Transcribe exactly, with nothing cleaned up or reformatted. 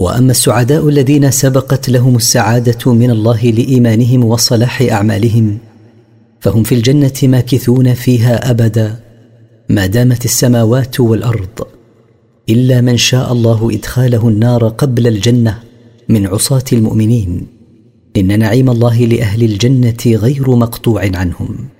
وأما السعداء الذين سبقت لهم السعادة من الله لإيمانهم وصلاح أعمالهم فهم في الجنة ماكثون فيها أبدا ما دامت السماوات والأرض، إلا من شاء الله إدخاله النار قبل الجنة من عصاة المؤمنين. إن نعيم الله لأهل الجنة غير مقطوع عنهم.